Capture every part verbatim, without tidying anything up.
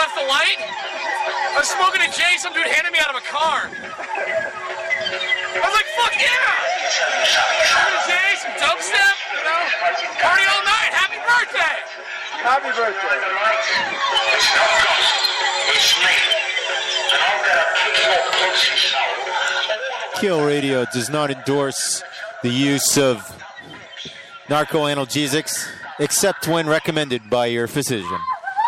left the light? I was smoking a J, some dude handed me out of a car. I was like, fuck yeah! Smoking a J, some dubstep, you know? Party all night, happy birthday! Happy birthday. It's not God, it's me. And I'm gonna kick your pussy soul. Kill Radio does not endorse the use of narco-analgesics except when recommended by your physician.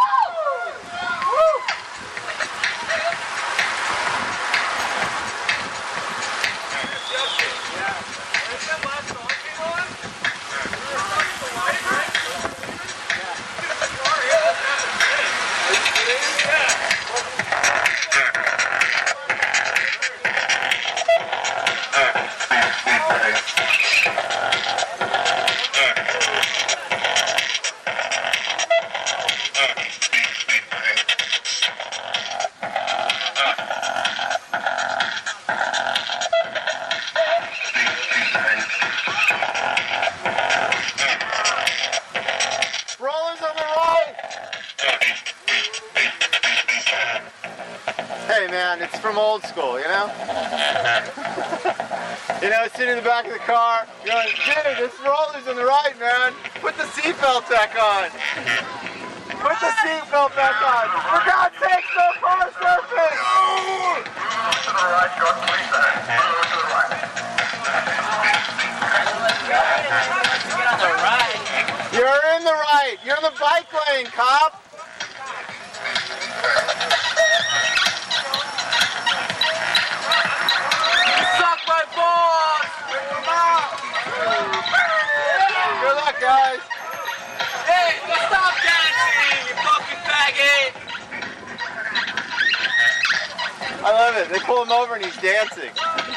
Old school, you know? You know, sitting in the back of the car, you're like, dude, this roller's on the right, man. Put the seatbelt back on. Put the seatbelt back on. For God's sake, no car surface! To the right, God, please, to the right. You're in the right. You're in the bike lane, cop. Good luck, guys. Hey, stop dancing, you fucking faggot! I love it. They pull him over and he's dancing.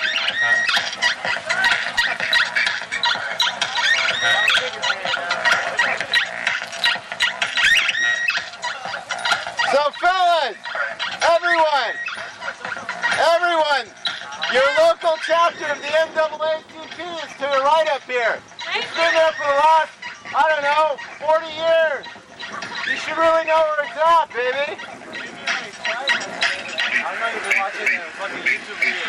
So, fellas, everyone, everyone, your local chapter of the N double A C P is to the right up here. It's been there for the last, I don't know, forty years. You should really know where it's at, baby. I'm not even watching a fucking YouTube video.